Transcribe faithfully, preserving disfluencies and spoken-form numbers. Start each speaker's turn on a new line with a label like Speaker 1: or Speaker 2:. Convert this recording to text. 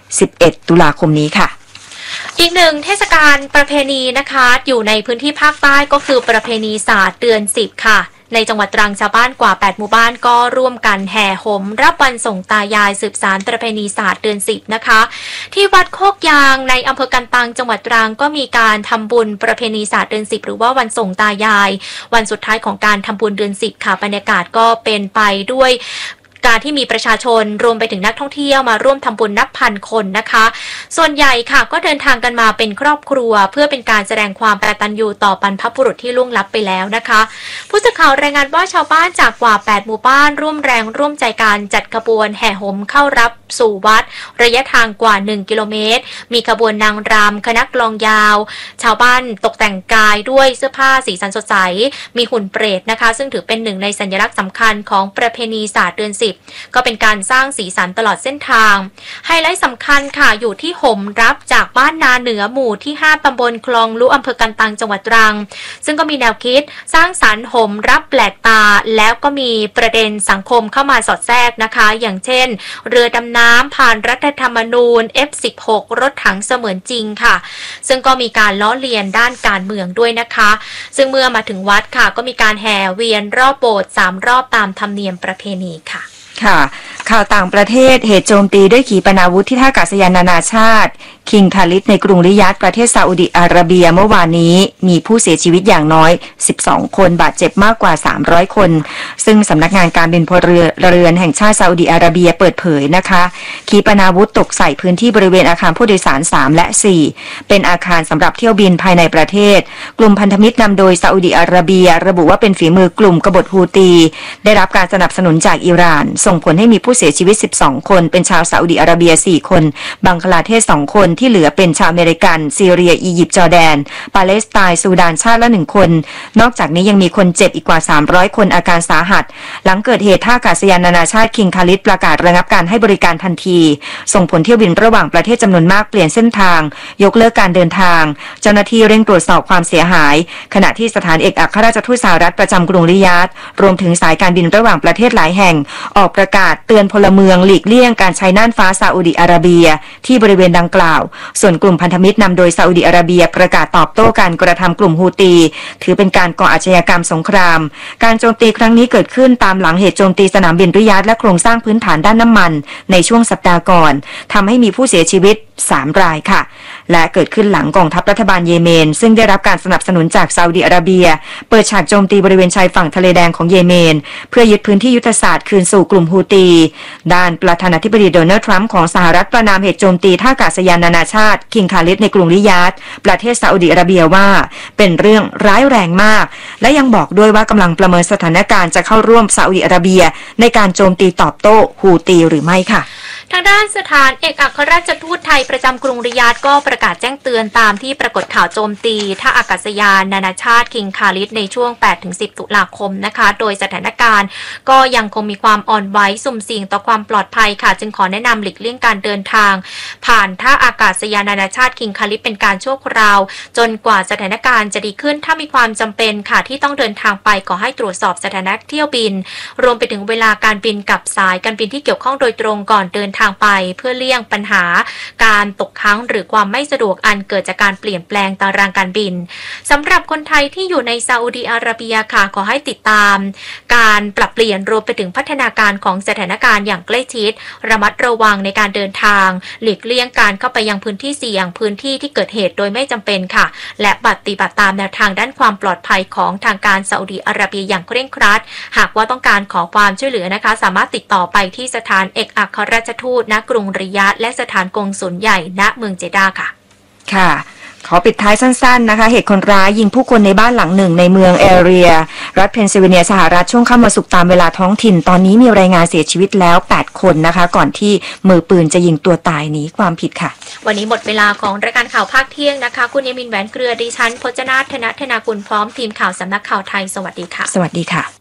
Speaker 1: สิบเอ็ดตุลาคมนี้ค่ะ
Speaker 2: อีกหนึ่งเทศกาลประเพณีนะคะอยู่ในพื้นที่ภาคใต้ก็คือประเพณีศาสตร์เดือนสิบค่ะในจังหวัดตรังชาวบ้านกว่าแปดหมู่บ้านก็ร่วมกันแห่หมรับวันส่งตายายสืบสานประเพณีศาสตร์เดือนสิบนะคะที่วัดโคกยางในอำเภอกันตังจังหวัดตรังก็มีการทำบุญประเพณีศาสตร์เดือนสิบหรือว่าวันส่งตายายวันสุดท้ายของการทำบุญเดือนสิบค่ะบรรยากาศก็เป็นไปด้วยการที่มีประชาชนรวมไปถึงนักท่องเที่ยวมาร่วมทำบุญนับพันคนนะคะส่วนใหญ่ค่ะก็เดินทางกันมาเป็นครอบครัวเพื่อเป็นการแสดงความกตัญญูต่อบรรพบุรุษที่ล่วงลับไปแล้วนะคะผู้สื่อข่าวรายงานว่าชาวบ้านจากกว่าแปดหมู่บ้านร่วมแรงร่วมใจการจัดขบวนแห่หมเข้ารับสู่วัดระยะทางกว่าหนึ่งกิโลเมตรมีขบวนนางรำคณะกลองยาวชาวบ้านตกแต่งกายด้วยเสื้อผ้าสีสันสดใสมีหุ่นเปรตนะคะซึ่งถือเป็นหนึ่งในสัญลักษณ์สำคัญของประเพณีศาสตร์เดือนสิบก็เป็นการสร้างสีสันตลอดเส้นทางไฮไลท์สำคัญค่ะอยู่ที่หมรับจากบ้านนาเหนือหมู่ที่ห้าตำบลคลองลุอำเภอกันตังจังหวัดตรังซึ่งก็มีแนวคิดสร้างสรรค์หมรับแปลกตาแล้วก็มีประเด็นสังคมเข้ามาสอดแทรกนะคะอย่างเช่นเรือดำน้ำผ่านรัฐธรรมนูญ เอฟ สิบหก รถถังเสมือนจริงค่ะซึ่งก็มีการล้อเลียนด้านการเมืองด้วยนะคะซึ่งเมื่อมาถึงวัดค่ะก็มีการแห่เวียนรอบโบสถ์สามรอบตามธรรมเนียมประเพณีค่ะ
Speaker 1: ค่ะข่าวต่างประเทศเหตุโจมตีด้วยขีปนาวุธที่ท่าอากาศยานนานาชาติคิงคาลิดในกรุงริยาดประเทศซาอุดิอาระเบียเมื่อวานนี้มีผู้เสียชีวิตอย่างน้อยสิบสองคนบาดเจ็บมากกว่าสามร้อยคนซึ่งสำนักงานการบินพลเรือนแห่งชาติซาอุดิอาระเบียเปิดเผยนะคะขีปนาวุธตกใส่พื้นที่บริเวณอาคารผู้โดยสารสามและสี่เป็นอาคารสำหรับเที่ยวบินภายในประเทศกลุ่มพันธมิตรนำโดยซาอุดิอาระเบียระบุว่าเป็นฝีมือกลุ่มกบฏฮูตีได้รับการสนับสนุนจากอิหร่านส่งผลให้มีผู้เสียชีวิตสิบสองคนเป็นชาวซาอุดิอาระเบียสี่คนบังคลาเทศสองคนที่เหลือเป็นชาวอเมริกันซีเรียอียิปต์จอร์แดนปาเลสไตน์ซูดานชาติละหนึ่งคนนอกจากนี้ยังมีคนเจ็บอีกกว่าสามร้อยคนอาการสาหัสหลังเกิดเหตุท่าอากาศยานนานาชาติคิงคาลิดประกาศระงับการให้บริการทันทีส่งผลเที่ยวบินระหว่างประเทศจำนวนมากเปลี่ยนเส้นทางยกเลิกการเดินทางเจ้าหน้าที่เร่งตรวจสอบความเสียหายขณะที่สถานเอกอัครราชทูตสหรัฐประจำกรุงริยาดรวมถึงสายการบินระหว่างประเทศหลายแห่งออกประกาศเตือนพลเมืองหลีกเลี่ยงการใช้น่านฟ้าซาอุดิอาระเบียที่บริเวณดังกล่าวส่วนกลุ่มพันธมิตรนำโดยซาอุดิอาระเบียประกาศตอบโต้การกระทำกลุ่มฮูตีถือเป็นการก่ออาชญากรรมสงครามการโจมตีครั้งนี้เกิดขึ้นตามหลังเหตุโจมตีสนามบินริยาดและโครงสร้างพื้นฐานด้านน้ำมันในช่วงสัปดาห์ก่อนทำให้มีผู้เสียชีวิตสามรายค่ะและเกิดขึ้นหลังกองทัพรัฐบาลเยเมนซึ่งได้รับการสนับสนุนจากซาอุดิอาระเบียเปิดฉากโจมตีบริเวณชายฝั่งทะเลแดงของเยเมนเพื่อยึดพื้นที่ยุทธศาสตร์คืนสู่กลุ่มฮูตีด้านประธานาธิบดีโดนัลด์ทรัมป์ของสหรัฐประณามเหตุโจมตีท่าอากาศยานนานาชาติคิงคาลิดในกรุงริยาดประเทศซาอุดิอาระเบียว่าเป็นเรื่องร้ายแรงมากและยังบอกด้วยว่ากำลังประเมินสถานการณ์จะเข้าร่วมซาอุดิอาระเบียในการโจมตีตอบโต้ฮูตีหรือไม่ค่ะ
Speaker 2: ทางด้านสถานเอกอัครราชทูตไทยประจำกรุงริยาดก็ประกาศแจ้งเตือนตามที่ปรากฏข่าวโจมตีท่าอากาศยานนานาชาติคิงคาลิดในช่วง แปดถึงสิบ ตุลาคมนะคะโดยสถานการณ์ก็ยังคงมีความอ่อนไหวสุ่มเสี่ยงต่อความปลอดภัยค่ะจึงขอแนะนำหลีกเลี่ยงการเดินทางผ่านท่าอากาศยานนานาชาติคิงคาลิดเป็นการชั่วคราวจนกว่าสถานการณ์จะดีขึ้นถ้ามีความจำเป็นค่ะที่ต้องเดินทางไปขอให้ตรวจสอบสถานะเที่ยวบินรวมไปถึงเวลาการบินกับสายการบินที่เกี่ยวข้องโดยตรงก่อนเดินทางไปเพื่อเลี่ยงปัญหาการตกค้างหรือความไม่สะดวกอันเกิดจากการเปลี่ยนแปลงตารางการบินสำหรับคนไทยที่อยู่ในซาอุดิอาระเบียค่ะขอให้ติดตามการปรับเปลี่ยนรวมไปถึงพัฒนาการของสถานการณ์อย่างใกล้ชิดระมัดระวังในการเดินทางหลีกเลี่ยงการเข้าไปยังพื้นที่เสี่ยงพื้นที่ที่เกิดเหตุโดยไม่จำเป็นค่ะและปฏิบัติตามแนวทางด้านความปลอดภัยของทางการซาอุดิอาระเบียอย่างเคร่งครัดหากว่าต้องการขอความช่วยเหลือนะคะสามารถติดต่อไปที่สถานเอกอัครราชทูตณกรุงริยาดและสถานกงสุลใหญ่ณเมืองเจด้าค่ะ
Speaker 1: ค่ะขอปิดท้ายสั้นๆนะคะเหตุคนร้ายยิงผู้คนในบ้านหลังหนึ่งในเมืองแอเรียรัฐเพนซิลเวเนียสหรัฐช่วงค่ำวันศุกร์ตามเวลาท้องถิ่นตอนนี้มีรายงานเสียชีวิตแล้วแปดคนนะคะก่อนที่มือปืนจะยิงตัวตายหนีความผิดค่ะ
Speaker 2: วันนี้หมดเวลาของรายการข่าวภาคเที่ยงนะคะคุณยมินแหวนเกลือดิฉันพจนาถ ธนธนากุลพร้อมทีมข่าวสำนักข่าวไทยสวัสดีค่ะ
Speaker 1: สวัสดีค่ะ